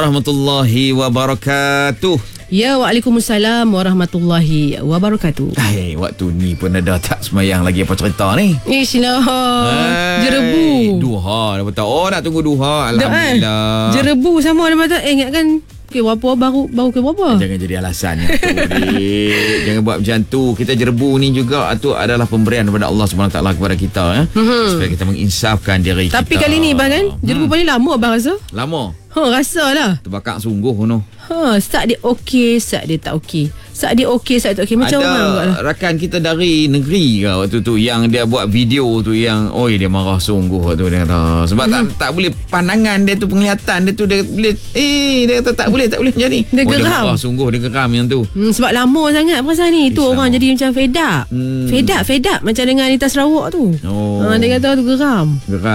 Warahmatullahi wabarakatuh. Ya, waalaikumsalam warahmatullahi wabarakatuh. Waktu ni pun ada tak semayang lagi apa cerita ni? Isyillah. Jerebu. Duha dah betul. Nak tunggu duha. Alhamdulillah. Jerebu sama ada mata. Ingatkan berapa baru ke berapa? Jangan jadi alasan tu. Jangan buat macam tu. Kita jerebu ni juga tu adalah pemberian daripada Allah SWT kepada kita supaya kita menginsafkan diri kita. Tapi kali ni bang kan, jerebu paling lama bang rasa. Lama. Rasalah. Terbakar sungguh no. Start dia okey, start dia tak okey. Start dia okey, start tak okey. Macam orang ada rakan kita dari negeri ke waktu tu yang dia buat video tu yang dia marah sungguh tu dia kata. Sebab tak boleh pandangan dia tu, penglihatan dia tu dia boleh dia kata tak boleh macam ni. Dia geram. Dia marah sungguh, dia geram yang tu. Sebab lama sangat perasaan ni. Tu orang jadi macam fed up. Fed up macam dengan Anita Sarawak tu. Dia kata tu geram.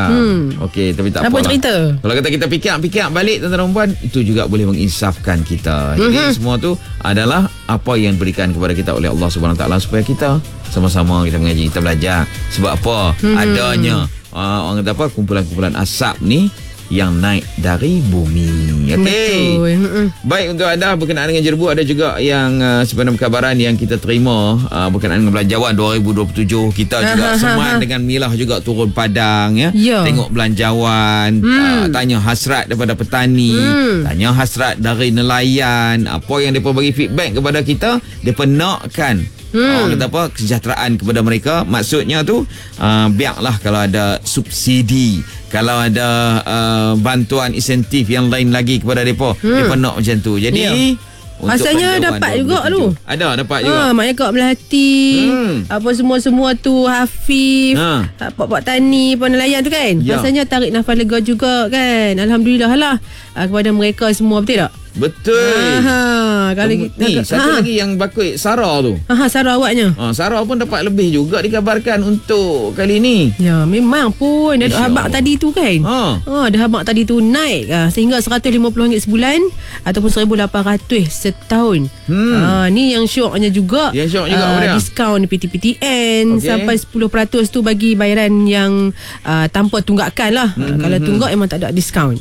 Okey, tapi tak apa. Apa cerita? Kalau kata kita fikir balik tuan-tuan dan puan, itu juga boleh menginsafkan kita. Jadi semua tu adalah apa yang diberikan kepada kita oleh Allah SWT supaya kita sama-sama kita mengaji, kita belajar. Sebab apa? Adanya orang kata apa, kumpulan-kumpulan asap ni yang naik dari bumi. Okey. Baik, untuk anda berkenaan dengan jerebu, ada juga yang sebenarnya perkabaran yang kita terima berkenaan dengan belanjawan 2027. Kita juga seman dengan Milah juga turun padang ya. Tengok belanjawan, tanya hasrat daripada petani, tanya hasrat dari nelayan, apa yang depa bagi feedback kepada kita, depa nakkan orang kata apa, kesejahteraan kepada mereka. Maksudnya tu biarlah kalau ada subsidi, kalau ada bantuan insentif yang lain lagi kepada mereka, mereka nak macam tu. Jadi rasanya dapat juga tu. Ada dapat juga. Maknanya Kak Melati, apa semua tu, Hafif, Pak Tani, Pak Nelayan tu kan. Rasanya tarik nafas lega juga kan. Alhamdulillah lah kepada mereka semua, betul tak? Betul. Kalau ni satu lagi yang bakut Sarah tu. Sarah awaknya. Sarah pun dapat lebih juga dikabarkan untuk kali ni. Ya, memang pun dah habaq tadi tu kan. Dah habaq tadi tu naik sehingga RM150 sebulan ataupun RM1,800 setahun. Ni yang syoknya juga. Yang syok juga diskaun PTPTN sampai 10% tu bagi bayaran yang tanpa tunggakan lah. Kalau tunggak memang tak ada diskaun.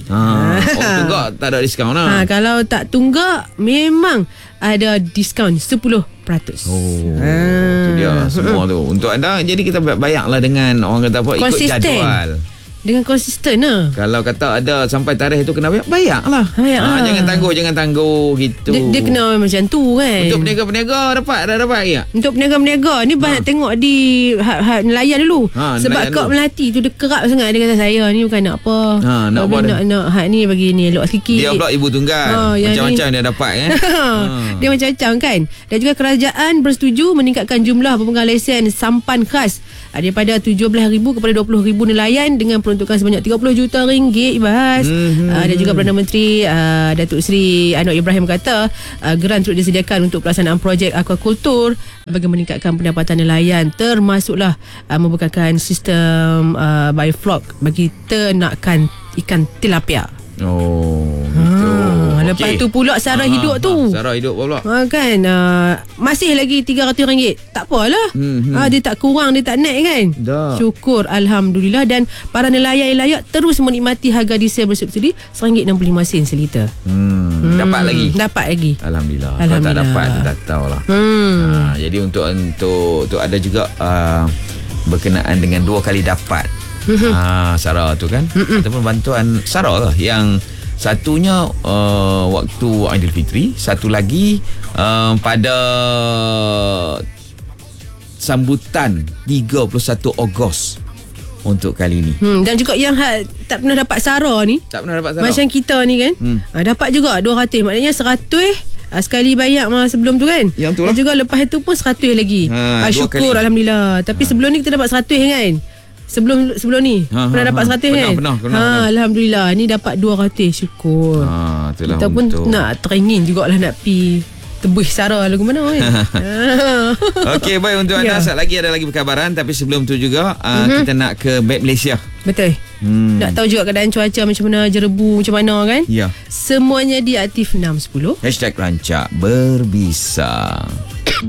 Tunggak tak ada diskaun lah. Kalau tak tunggak memang ada diskaun 10%. Itu dia semua tu untuk anda. Jadi kita bayarlah dengan orang kata apa, ikut jadual. Dengan konsisten lah. Kalau kata ada sampai tarikh tu kena bayar lah. Jangan tangguh gitu. Dia kena macam tu kan. Untuk peniaga-peniaga dah dapat ya. Untuk peniaga-peniaga ni banyak tengok di nelayan dulu. Sebab Kak Melati tu dia kerap sangat. Dia kata saya ni bukan nak apa. Nak hak ni bagi ni elok sikit. Dia pula ibu tunggal. Macam-macam dia dapat kan. Dia macam-macam kan. Dan juga kerajaan bersetuju meningkatkan jumlah pemegang lesen sampan khas daripada 17,000 kepada 20,000 nelayan dengan peruntukan sebanyak 30 juta ringgit bahas. Dan juga Perdana Menteri Datuk Seri Anwar Ibrahim kata geran turut disediakan untuk pelaksanaan projek aquakultur bagi meningkatkan pendapatan nelayan, termasuklah membukakan sistem bioflok bagi ternakan ikan tilapia. Lepas tu pula sara hidup tu. Sara hidup pula. Kan masih lagi RM300. Tak apalah. Dia tak kurang, dia tak naik kan. Syukur alhamdulillah. Dan para nelayan yang layak terus menikmati harga diesel bersubsidi RM1.65 seliter. Dapat lagi. Alhamdulillah. Kalau tak dapat dia tak tahulah. Jadi untuk ada juga berkenaan dengan 2 kali dapat Sarah tu kan, ataupun bantuan Sarah lah, yang satunya waktu Aidilfitri, satu lagi pada sambutan 31 Ogos untuk kali ni. Dan juga yang tak pernah dapat Sarah ni, macam kita ni kan, dapat juga 200. Maknanya 100 sekali bayar sebelum tu kan. Dan juga lepas itu pun 100 lagi. Syukur alhamdulillah. Tapi sebelum ni kita dapat 100 kan. Sebelum ni pernah dapat 100 kan? Pernah. Alhamdulillah. Ni dapat 200. Syukur. Kita pun nak teringin jugalah nak pi tebus Sarah lagu mana kan. Okey, baik, untuk anda sekejap lagi ada lagi perkabaran. Tapi sebelum tu juga kita nak ke Map Malaysia. Betul. Nak tahu juga keadaan cuaca macam mana, jerebu macam mana kan. Semuanya di Aktif 610 #Rancak Berbisa.